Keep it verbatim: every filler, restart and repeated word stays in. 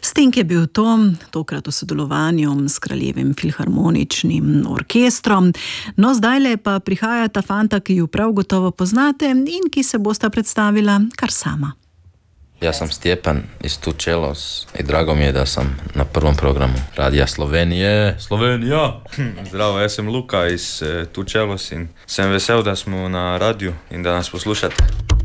Sting je bil to, tokrat v sodelovanju s Kraljevim filharmoničnim orkestrom. No, zdajle pa prihaja ta fanta, ki ju prav gotovo poznate in ki se bosta predstavila kar sama. Ja sam Stjepan iz Tu Čelos i drago mi je da sam na prvom programu Radija Slovenije. Slovenija! Zdravo, ja sam Luka iz Tu Čelos in sem vesel da smo na radiju in da nas poslušate.